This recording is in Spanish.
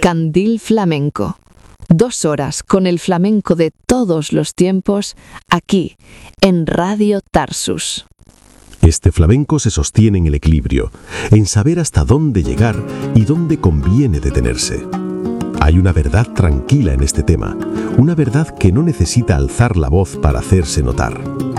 Candil Flamenco. 2 horas con el flamenco de todos los tiempos, aquí, en Radio Tarsus. Este flamenco se sostiene en el equilibrio, en saber hasta dónde llegar y dónde conviene detenerse. Hay una verdad tranquila en este tema, una verdad que no necesita alzar la voz para hacerse notar.